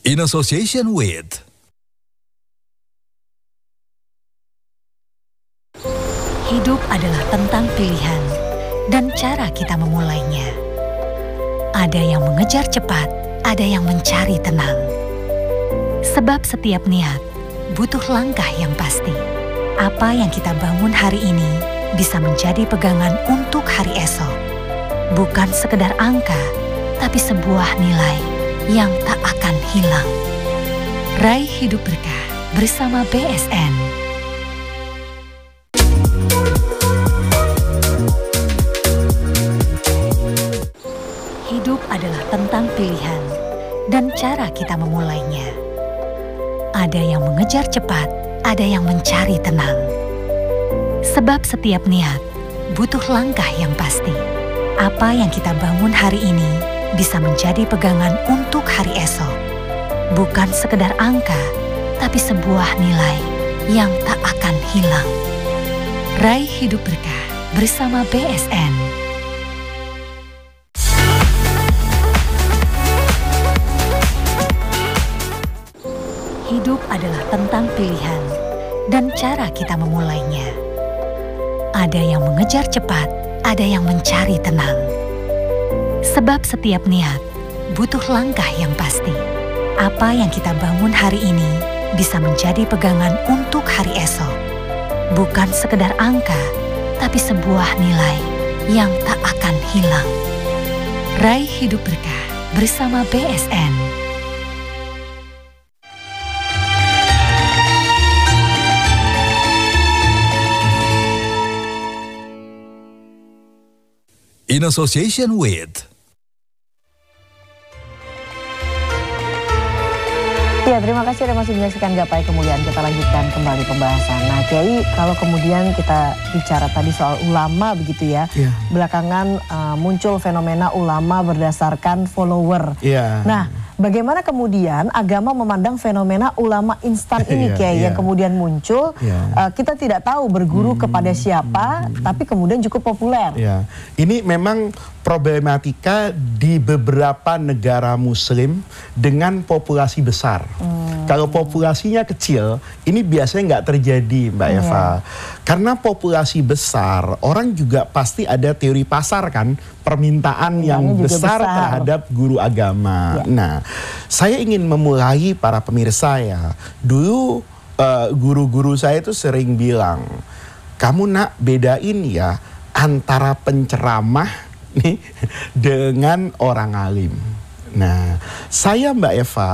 In association with Hidup adalah tentang pilihan dan cara kita memulainya. Ada yang mengejar cepat, ada yang mencari tenang. Sebab setiap niat butuh langkah yang pasti. Apa yang kita bangun hari ini bisa menjadi pegangan untuk hari esok. Bukan sekedar angka, tapi sebuah nilai yang tak akan hilang. Raih hidup berkah bersama BSN. Hidup adalah tentang pilihan dan cara kita memulainya. Ada yang mengejar cepat, ada yang mencari tenang. Sebab setiap niat butuh langkah yang pasti. Apa yang kita bangun hari ini bisa menjadi pegangan untuk hari esok. Bukan sekedar angka, tapi sebuah nilai yang tak akan hilang. Raih hidup berkah bersama BSN. Hidup adalah tentang pilihan dan cara kita memulainya. Ada yang mengejar cepat, ada yang mencari tenang. Sebab setiap niat butuh langkah yang pasti. Apa yang kita bangun hari ini bisa menjadi pegangan untuk hari esok. Bukan sekedar angka, tapi sebuah nilai yang tak akan hilang. Raih hidup berkah bersama BSN. In association with Ya, terima kasih Anda masih menyaksikan Gapai Kemuliaan. Kita lanjutkan kembali pembahasan. Nah, Kiai, kalau kemudian kita bicara tadi soal ulama begitu ya. Belakangan muncul fenomena ulama berdasarkan follower. Nah, bagaimana kemudian agama memandang fenomena ulama instan ini, Kiai, yang kemudian muncul? Kita tidak tahu berguru kepada siapa, tapi kemudian cukup populer. Ini memang problematika di beberapa negara muslim dengan populasi besar. Kalau populasinya kecil, ini biasanya nggak terjadi, Mbak Eva. Karena populasi besar, orang juga pasti ada teori pasar kan, permintaan yang besar terhadap guru agama. Nah, saya ingin memulai para pemirsa ya. Dulu guru-guru saya itu sering bilang, kamu nak bedain ya antara penceramah nih dengan orang alim. Nah, saya Mbak Eva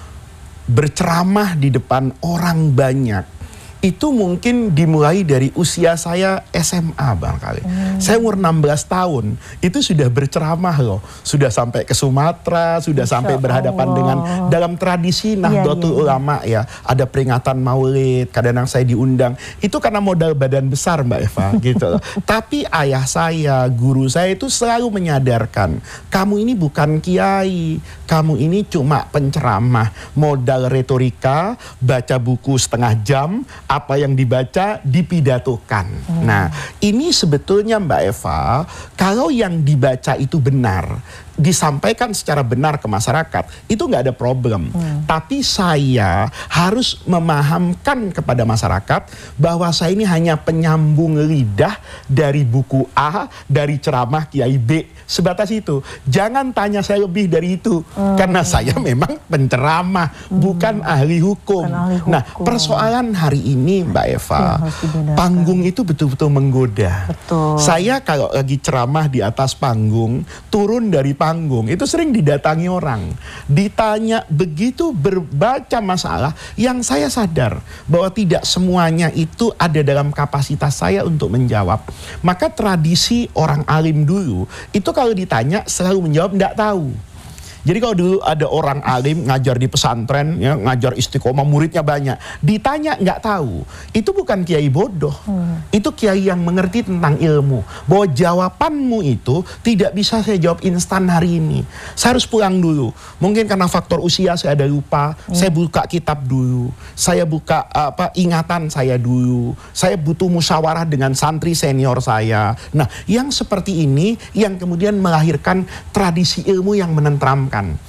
berceramah di depan orang banyak itu mungkin dimulai dari usia saya SMA barangkali. Saya umur 16 tahun itu sudah berceramah loh. Sudah sampai ke Sumatera, sudah sampai berhadapan dengan dalam tradisi Nahdlatul Ulama ya. Ada peringatan Maulid, kadang-kadang saya diundang. Itu karena modal badan besar Mbak Eva gitu loh. Tapi ayah saya, guru saya itu selalu menyadarkan, kamu ini bukan kiai, kamu ini cuma penceramah, modal retorika, baca buku setengah jam, apa yang dibaca dipidatokan. Nah, ini sebetulnya Mbak Eva, kalau yang dibaca itu benar, disampaikan secara benar ke masyarakat, itu nggak ada problem. Tapi saya harus memahamkan kepada masyarakat bahwa saya ini hanya penyambung lidah dari buku A, dari ceramah Kiai B. Sebatas itu. Jangan tanya saya lebih dari itu. Karena saya memang penceramah, bukan ahli hukum. Nah, persoalan hari ini Mbak Eva, panggung itu betul-betul menggoda. Saya kalau lagi ceramah di atas panggung, turun dari panggung, itu sering didatangi orang. Ditanya begitu berbaca masalah yang saya sadar bahwa tidak semuanya itu ada dalam kapasitas saya untuk menjawab. Maka tradisi orang alim dulu, itu kalau ditanya selalu menjawab tidak tahu. Jadi kalau dulu ada orang alim ngajar di pesantren, ya, ngajar istiqomah, muridnya banyak, ditanya nggak tahu, itu bukan kiai bodoh, itu kiai yang mengerti tentang ilmu. Bahwa jawabanmu itu tidak bisa saya jawab instan hari ini. Saya harus pulang dulu. Mungkin karena faktor usia saya ada lupa, saya buka kitab dulu, saya buka ingatan saya dulu, saya butuh musyawarah dengan santri senior saya. Nah, yang seperti ini yang kemudian melahirkan tradisi ilmu yang menenteramkan.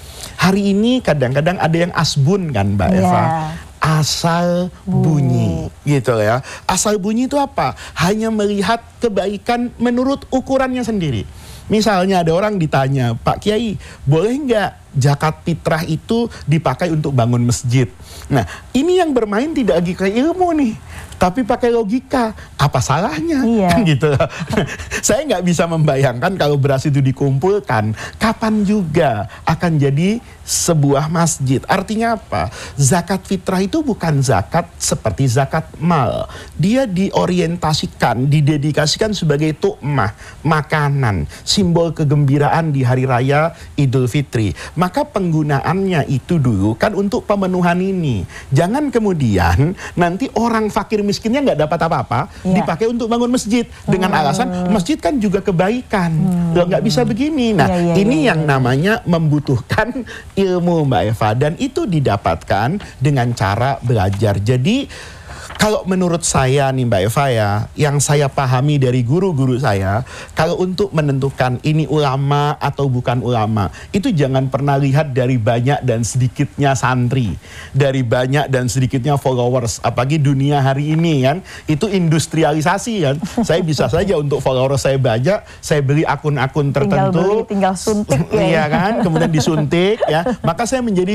Hari ini kadang-kadang ada yang asbun kan Mbak Eva, asal bunyi gitu ya. Asal bunyi itu apa? Hanya melihat kebaikan menurut ukurannya sendiri. Misalnya ada orang ditanya, Pak Kiai, boleh nggak zakat fitrah itu dipakai untuk bangun masjid? Nah, ini yang bermain tidak lagi ke ilmu nih, tapi pakai logika. Apa salahnya? Kan gitu. Saya nggak bisa membayangkan kalau beras itu dikumpulkan, kapan juga akan jadi sebuah masjid. Artinya apa? Zakat fitrah itu bukan zakat seperti zakat mal. Dia diorientasikan, didedikasikan sebagai tu'mah, makanan, simbol kegembiraan di hari raya Idul Fitri. Maka penggunaannya itu dulu kan untuk pemenuhan ini. Jangan kemudian nanti orang fakir miskinnya nggak dapat apa-apa, dipakai untuk bangun masjid dengan alasan masjid kan juga kebaikan. Loh, nggak bisa begini. Nah, ini yang namanya membutuhkan ilmu Mbak Eva, dan itu didapatkan dengan cara belajar. Jadi kalau menurut saya nih Mbak Eva ya, yang saya pahami dari guru-guru saya, kalau untuk menentukan ini ulama atau bukan ulama, itu jangan pernah lihat dari banyak dan sedikitnya santri, dari banyak dan sedikitnya followers. Apalagi dunia hari ini kan, itu industrialisasi kan. Saya bisa saja untuk followers saya banyak, saya beli akun-akun tertentu, tinggal suntik ya. Iya kan, kemudian disuntik ya. Maka saya menjadi